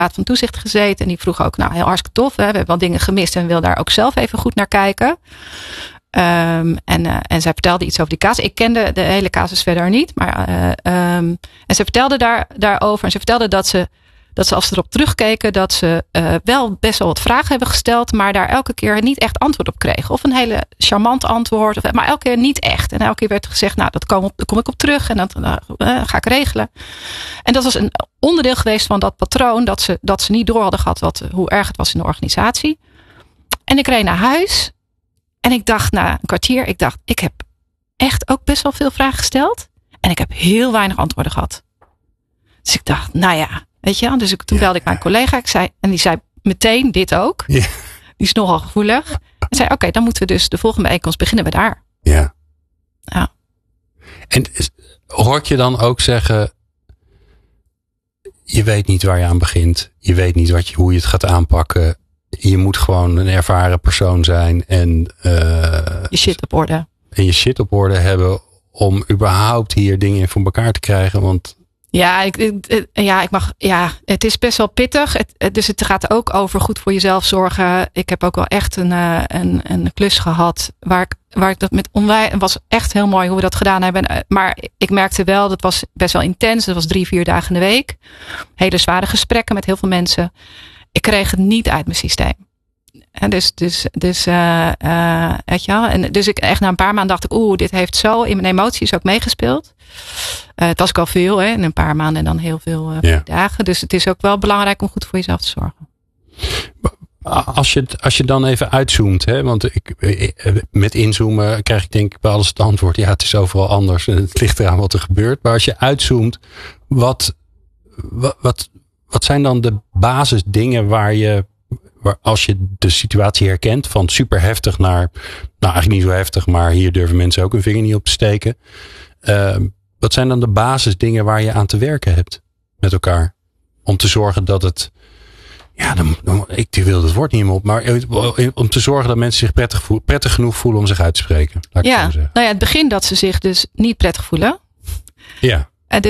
Raad van Toezicht gezeten. En die vroeg ook, nou heel hartstikke tof. Hè? We hebben wel dingen gemist en we willen daar ook zelf even goed naar kijken. En zij vertelde iets over die casus. Ik kende de hele casus verder niet. Maar, en ze vertelde daarover. En ze vertelde dat ze als ze erop terugkeken, dat ze wel best wel wat vragen hebben gesteld, maar daar elke keer niet echt antwoord op kregen. Of een hele charmant antwoord, maar elke keer niet echt. En elke keer werd gezegd, nou, daar kom ik op terug en dat ga ik regelen. En dat was een onderdeel geweest van dat patroon, dat ze niet door hadden gehad hoe erg het was in de organisatie. En ik reed naar huis en ik dacht na een kwartier, ik heb echt ook best wel veel vragen gesteld. En ik heb heel weinig antwoorden gehad. Dus ik dacht, nou ja, weet je, dus toen belde ik mijn collega. Die zei meteen dit ook. Ja. Die is nogal gevoelig. En zei, oké, dan moeten we dus de volgende bijeenkomst beginnen we daar. Ja. En hoor je dan ook zeggen, je weet niet waar je aan begint. Je weet niet hoe je het gaat aanpakken. Je moet gewoon een ervaren persoon zijn. En je shit op orde. En je shit op orde hebben om überhaupt hier dingen voor elkaar te krijgen. Want het is best wel pittig. Dus het gaat ook over goed voor jezelf zorgen. Ik heb ook wel echt een klus gehad waar ik dat met het was echt heel mooi hoe we dat gedaan hebben. Maar ik merkte wel, dat was best wel intens. Dat was 3-4 dagen in de week. Hele zware gesprekken met heel veel mensen. Ik kreeg het niet uit mijn systeem. En dus weet je wel. En dus ik echt na een paar maanden dacht ik, dit heeft zo in mijn emoties ook meegespeeld. Het was ook al veel, hè, in een paar maanden en dan heel veel dagen. Dus het is ook wel belangrijk om goed voor jezelf te zorgen. Als je dan even uitzoomt, hè, want met inzoomen krijg ik denk ik bij alles het antwoord. Ja, het is overal anders en het ligt eraan wat er gebeurt. Maar als je uitzoomt, wat zijn dan de basisdingen waar als je de situatie herkent van super heftig naar, nou eigenlijk niet zo heftig, maar hier durven mensen ook hun vinger niet op te steken. Wat zijn dan de basisdingen waar je aan te werken hebt met elkaar? Om te zorgen dat het, ik wil het woord niet meer op, maar om te zorgen dat mensen zich prettig genoeg voelen om zich uit te spreken. Laat ik het zo zeggen. Nou ja, het begin dat ze zich dus niet prettig voelen. Ja.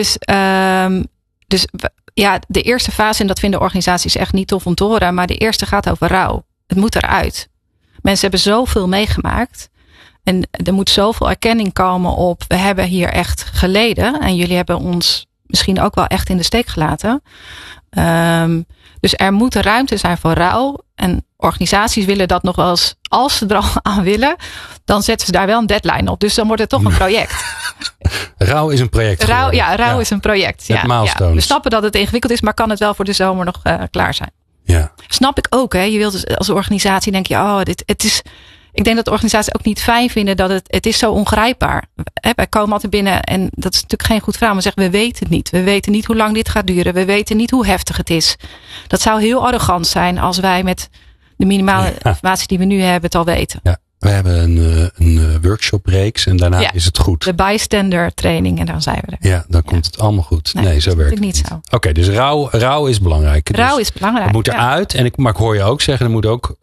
Dus de eerste fase, en dat vinden organisaties echt niet tof om te horen, maar de eerste gaat over rouw. Het moet eruit. Mensen hebben zoveel meegemaakt. En er moet zoveel erkenning komen op, we hebben hier echt geleden. En jullie hebben ons misschien ook wel echt in de steek gelaten. Dus er moet ruimte zijn voor rouw. En organisaties willen dat nog wel eens, als ze er al aan willen, dan zetten ze daar wel een deadline op. Dus dan wordt het toch een project. Rouw is een project. Rouw is een project. Met milestones. We snappen dat het ingewikkeld is, maar kan het wel voor de zomer nog klaar zijn. Ja. Snap ik ook. Hè? Je wilt dus als organisatie, denk je, het is. Ik denk dat de organisaties ook niet fijn vinden dat het is zo ongrijpbaar. Wij komen altijd binnen en dat is natuurlijk geen goed verhaal. Maar zeggen, we weten het niet. We weten niet hoe lang dit gaat duren. We weten niet hoe heftig het is. Dat zou heel arrogant zijn als wij met de minimale informatie die we nu hebben het al weten. Ja. We hebben een workshopreeks en daarna is het goed. De bystander training en dan zijn we er. Ja, dan komt het allemaal goed. Nee, zo werkt het niet. Zo. Oké, dus rouw is belangrijk. Rouw is belangrijk. Het moet eruit. Maar ik hoor je ook zeggen, er moet ook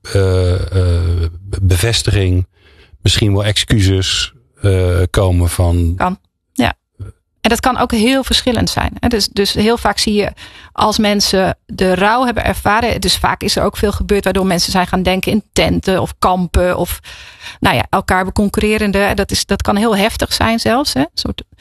bevestiging, misschien wel excuses komen van. Kan. Ja. En dat kan ook heel verschillend zijn. Dus heel vaak zie je als mensen de rouw hebben ervaren. Dus vaak is er ook veel gebeurd waardoor mensen zijn gaan denken in tenten of kampen. Of elkaar beconcurrerende. Dat kan heel heftig zijn zelfs. Hè?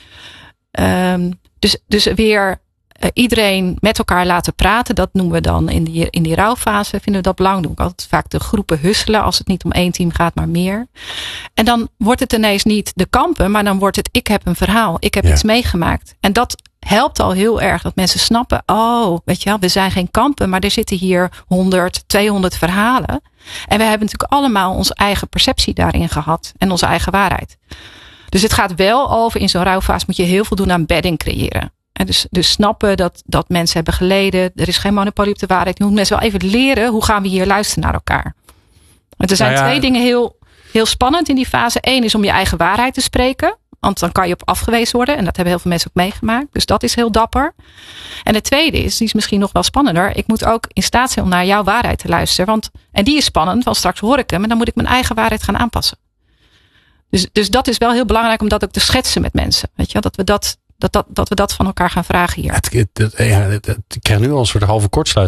Dus weer iedereen met elkaar laten praten. Dat noemen we dan in die rouwfase. Vinden we dat belangrijk. Doen we altijd vaak de groepen husselen. Als het niet om 1 team gaat, maar meer. En dan wordt het ineens niet de kampen. Maar dan wordt het, ik heb een verhaal. Ik heb iets meegemaakt. En dat helpt al heel erg. Dat mensen snappen. Weet je wel, we zijn geen kampen. Maar er zitten hier 100, 200 verhalen. En we hebben natuurlijk allemaal onze eigen perceptie daarin gehad. En onze eigen waarheid. Dus het gaat wel over, in zo'n rouwfase moet je heel veel doen aan bedding creëren. En dus snappen dat mensen hebben geleden. Er is geen monopolie op de waarheid. Je moet mensen wel even leren, hoe gaan we hier luisteren naar elkaar. Want er zijn 2 dingen heel spannend in die fase. 1 is om je eigen waarheid te spreken. Want dan kan je op afgewezen worden. En dat hebben heel veel mensen ook meegemaakt. Dus dat is heel dapper. En de tweede die is misschien nog wel spannender. Ik moet ook in staat zijn om naar jouw waarheid te luisteren. En die is spannend, want straks hoor ik hem. En dan moet ik mijn eigen waarheid gaan aanpassen. Dus dat is wel heel belangrijk om dat ook te schetsen met mensen. Weet je, dat we Dat we dat van elkaar gaan vragen hier. Ik krijg nu al een soort halve kortsluiting.